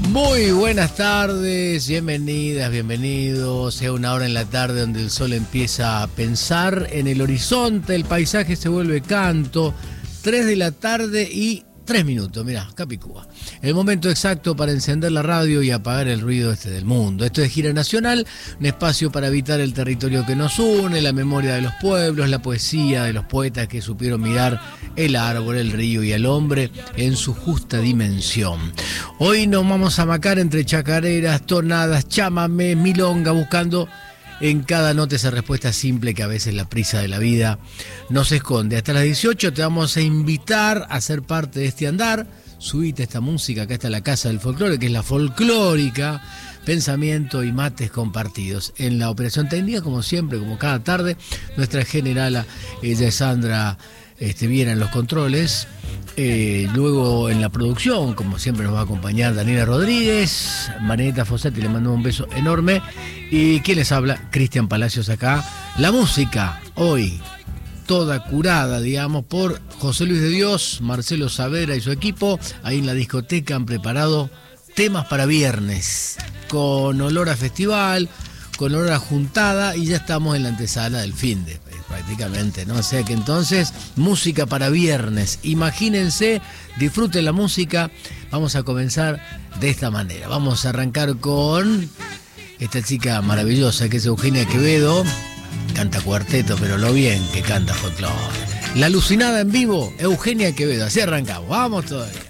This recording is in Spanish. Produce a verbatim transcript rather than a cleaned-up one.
Muy buenas tardes, bienvenidas, bienvenidos. Sea una hora en la tarde donde el sol empieza a pensar en el horizonte, el paisaje se vuelve canto. Tres de la tarde y tres minutos, mirá, Capicúa. El momento exacto para encender la radio y apagar el ruido este del mundo. Esto es Gira Nacional, un espacio para evitar el territorio que nos une, la memoria de los pueblos, la poesía de los poetas que supieron mirar el árbol, el río y el hombre en su justa dimensión. Hoy nos vamos a macar entre chacareras, tonadas, chamamé, milonga, buscando en cada nota esa respuesta simple que a veces la prisa de la vida nos esconde. Hasta las dieciocho te vamos a invitar a ser parte de este andar. Subite esta música, acá está la Casa del Folclore, que es la folclórica, pensamiento y mates compartidos. En la operación técnica, como siempre, como cada tarde, nuestra generala, ella es Sandra este, Viera en los controles. Eh, luego en la producción, como siempre, nos va a acompañar Daniela Rodríguez, Marianita Fossati, le mando un beso enorme. Y quien les habla, Cristian Palacios acá. La música, hoy, toda curada, digamos, por José Luis de Dios, Marcelo Saavedra y su equipo. Ahí en la discoteca han preparado temas para viernes, con olor a festival, con olor a juntada, y ya estamos en la antesala del finde, prácticamente, ¿no? O sea que entonces, música para viernes. Imagínense, disfruten la música. Vamos a comenzar de esta manera. Vamos a arrancar con esta chica maravillosa que es Eugenia Quevedo. Canta cuarteto, pero lo bien que canta folclore. La alucinada en vivo, Eugenia Quevedo. Así arrancamos. Vamos todavía.